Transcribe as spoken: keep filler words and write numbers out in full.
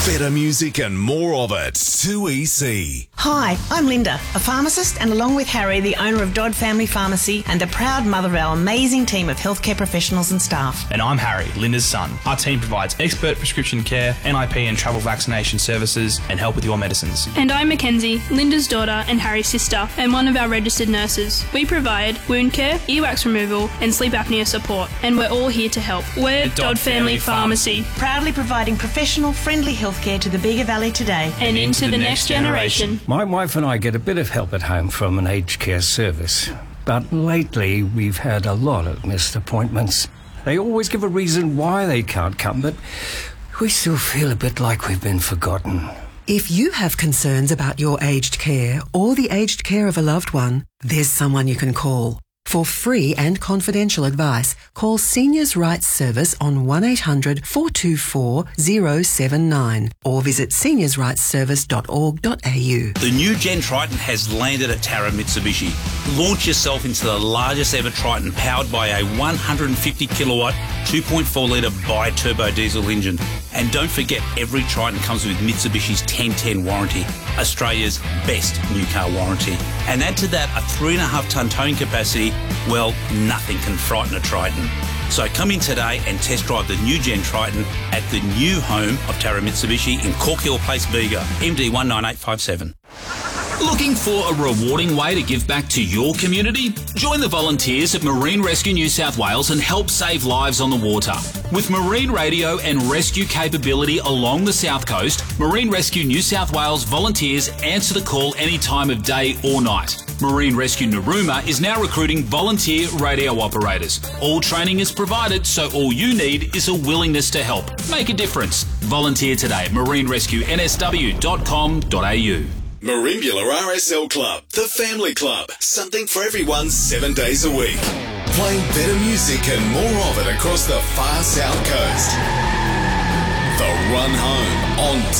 Better music and more of it. two E C. Hi, I'm Linda, a pharmacist, and along with Harry, the owner of Dodd Family Pharmacy and the proud mother of our amazing team of healthcare professionals and staff. And I'm Harry, Linda's son. Our team provides expert prescription care, N I P and travel vaccination services, and help with your medicines. And I'm Mackenzie, Linda's daughter and Harry's sister, and one of our registered nurses. We provide wound care, earwax removal, and sleep apnea support, and we're all here to help. We're The Dodd, Family, Pharmacy, Proudly providing professional, friendly healthcare to the Bega Valley today. and, into, the, next generation. My wife and I get a bit of help at home from an aged care service. But lately, we've had a lot of missed appointments. They always give a reason why they can't come, but we still feel a bit like we've been forgotten. If you have concerns about your aged care or the aged care of a loved one, there's someone you can call. For free and confidential advice, call Seniors' Rights Service on one eight hundred four two four zero seven nine or visit seniors rights service dot org dot a u. The new Gen Triton has landed at Tara Mitsubishi. Launch yourself into the largest ever Triton, powered by a one hundred fifty kilowatt, two point four litre bi-turbo diesel engine. And don't forget, every Triton comes with Mitsubishi's ten ten warranty, Australia's best new car warranty. And add to that a three and a half tonne towing capacity. Well, nothing can frighten a Triton. So come in today and test drive the new Gen Triton at the new home of Tara Mitsubishi in Cork Hill Place, Bega, M D one nine eight five seven. Looking for a rewarding way to give back to your community? Join the volunteers at Marine Rescue New South Wales and help save lives on the water. With marine radio and rescue capability along the south coast, Marine Rescue New South Wales volunteers answer the call any time of day or night. Marine Rescue Narooma is now recruiting volunteer radio operators. All training is provided, so all you need is a willingness to help. Make a difference. Volunteer today at marine rescue n s w dot com dot a u. Marimbula R S L Club, the family club. Something for everyone seven days a week. Playing better music and more of it across the far south coast. The Run Home on